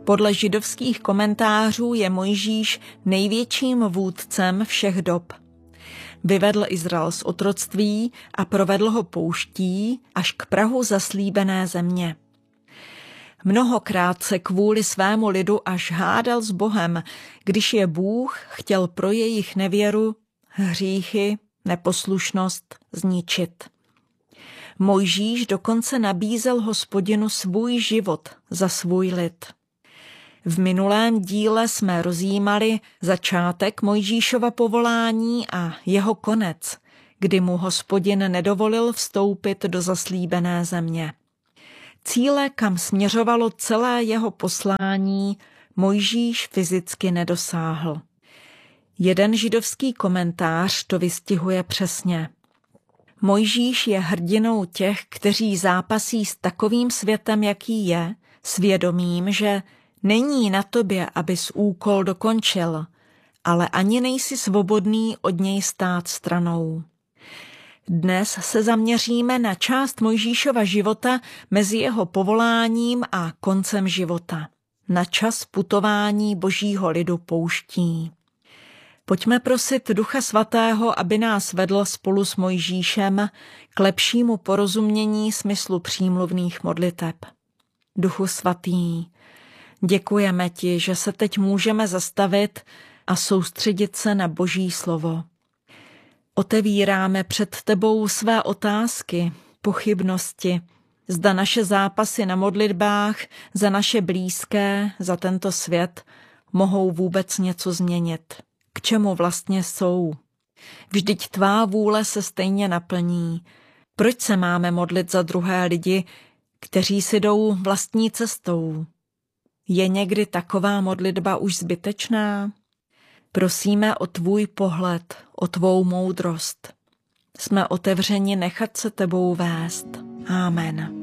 Podle židovských komentářů je Mojžíš největším vůdcem všech dob. Vyvedl Izrael z otroctví a provedl ho pouští až k prahu zaslíbené země. Mnohokrát se kvůli svému lidu až hádal s Bohem, když je Bůh chtěl pro jejich nevěru, hříchy, neposlušnost zničit. Mojžíš dokonce nabízel Hospodinu svůj život za svůj lid. V minulém díle jsme rozjímali začátek Mojžíšova povolání a jeho konec, kdy mu Hospodin nedovolil vstoupit do zaslíbené země. Cíle, kam směřovalo celé jeho poslání, Mojžíš fyzicky nedosáhl. Jeden židovský komentář to vystihuje přesně. Mojžíš je hrdinou těch, kteří zápasí s takovým světem, jaký je, svědomím, že není na tobě, abys úkol dokončil, ale ani nejsi svobodný od něj stát stranou. Dnes se zaměříme na část Mojžíšova života mezi jeho povoláním a koncem života, na čas putování Božího lidu pouští. Pojďme prosit Ducha Svatého, aby nás vedl spolu s Mojžíšem k lepšímu porozumění smyslu přímluvných modliteb. Duchu Svatý, děkujeme ti, že se teď můžeme zastavit a soustředit se na Boží slovo. Otevíráme před tebou své otázky, pochybnosti, zda naše zápasy na modlitbách za naše blízké, za tento svět mohou vůbec něco změnit. K čemu vlastně jsou? Vždyť tvá vůle se stejně naplní. Proč se máme modlit za druhé lidi, kteří si jdou vlastní cestou? Je někdy taková modlitba už zbytečná? Prosíme o tvůj pohled, o tvou moudrost. Jsme otevřeni nechat se tebou vést. Amen.